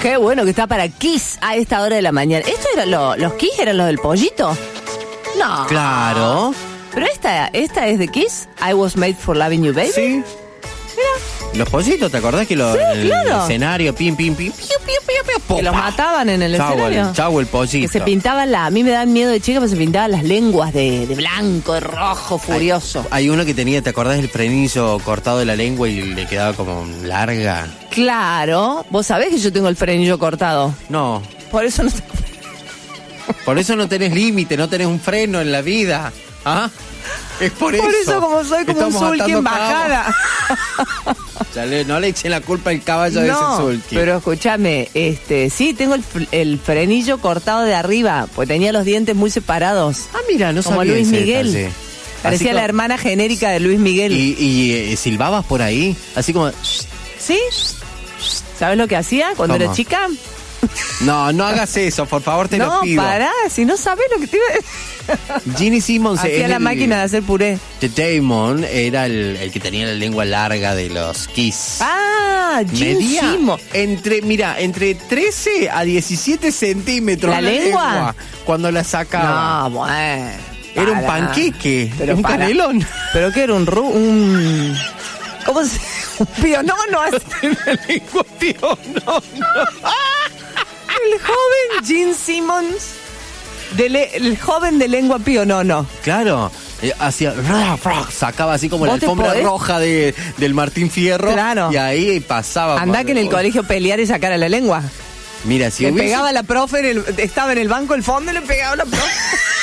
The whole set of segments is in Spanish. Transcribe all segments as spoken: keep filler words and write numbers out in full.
Qué bueno que está para Kiss a esta hora de la mañana. ¿Esto era lo, los Kiss eran los del pollito? No. Claro. Pero esta, esta es de Kiss. I was made for loving you, baby. Sí. Mira. Los pollitos, ¿te acordás que lo, Sí, en el claro. escenario, pim, pim, pim, piu, piu, piu, piu, Que los mataban en el chau, escenario. El, chau, el pollito. Que se pintaban la... A mí me dan miedo de chica, pero se pintaban las lenguas de, de blanco, de rojo, furioso. Hay, hay uno que tenía, ¿te acordás del frenillo cortado de la lengua y le quedaba como larga? Claro. Vos sabés que yo tengo el frenillo cortado. No. Por eso no te... Por eso no tenés límite, no tenés un freno en la vida. ¿Ah? Es por, Por eso. eso como soy como Estamos un sulky atando en bajada. Ya le, no le echen la culpa al caballo de No, ese sulky. pero escúchame, este, sí, tengo el, fr- el frenillo cortado de arriba, pues tenía los dientes muy separados. Ah, mira, no Como sabía Luis ese Miguel. detalle. Parecía Así la co- hermana genérica de Luis Miguel. Y, y eh, silbabas por ahí, así como... ¿Sí? ¿Sabes lo que hacía cuando ¿Cómo? era chica? No, no hagas eso, por favor, te no, lo pido. pará, si no sabes lo que te iba a decir. Gene Simmons Hacía es la el- máquina de hacer puré. The Damon era el, el que tenía la lengua larga de los Kiss. Ah, Gene Medía Simmons. entre, mira, entre trece a diecisiete centímetros ¿La lengua? cuando la sacaba. No, bueno. Era un pará. panqueque, Pero un pará. canelón. Pero que era un ru, un ¿cómo se? Un pionono así. La lengua, tío, no, no. El joven Gene Simmons, de le- el joven de lengua pionono. Claro, eh, hacía, ra, ra, sacaba así como la ¿Vos te alfombra podés? roja de, del Martín Fierro. Claro. Y ahí pasaba. Andá por- que en el colegio pelear y sacar a la lengua. Mira, si Le hubiese... pegaba la profe, en el- estaba en el banco, el fondo y le pegaba la profe.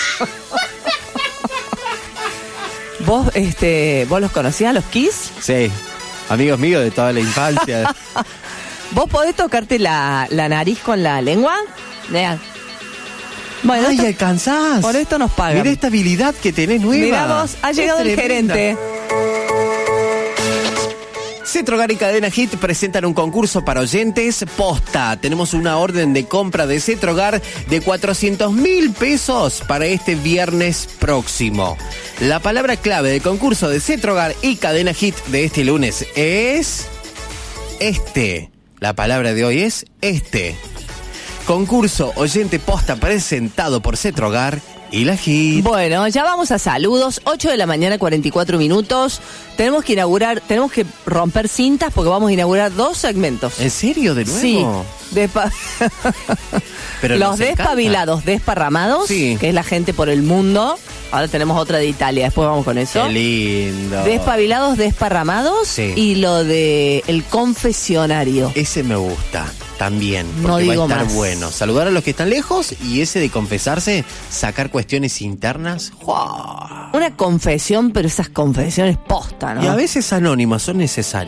¿Vos, este, vos los conocías, los Kiss? Sí, amigos míos de toda la infancia. ¿Vos podés tocarte la, la nariz con la lengua? Vea. Bueno, ¡Ay, esto- alcanzás! por esto nos pagan. Mira esta habilidad que tenés nueva. mirá vos, ha Es llegado el tremenda. gerente. Cetrogar y Cadena Hit presentan un concurso para oyentes posta. Tenemos una orden de compra de Cetrogar de cuatrocientos mil pesos para este viernes próximo. La palabra clave del concurso de Cetrogar y Cadena Hit de este lunes es... Este. La palabra de hoy es este. Concurso oyente posta presentado por Cetrogar y la Hit. Bueno, ya vamos a saludos. ocho de la mañana, cuarenta y cuatro minutos. Tenemos que inaugurar, tenemos que romper cintas porque vamos a inaugurar dos segmentos. ¿En serio de nuevo? Sí. Despa- Pero Los nos encanta. despabilados, desparramados, Sí. que es la gente por el mundo. Ahora tenemos otra de Italia, después vamos con eso. Qué lindo. Despabilados, desparramados Sí. y lo de el confesionario. Ese me gusta también, porque No digo va a estar más. bueno. Saludar a los que están lejos y ese de confesarse, sacar cuestiones internas. ¡Jua! Una confesión, pero esas confesiones posta, ¿no? Y a veces anónimas son necesarias.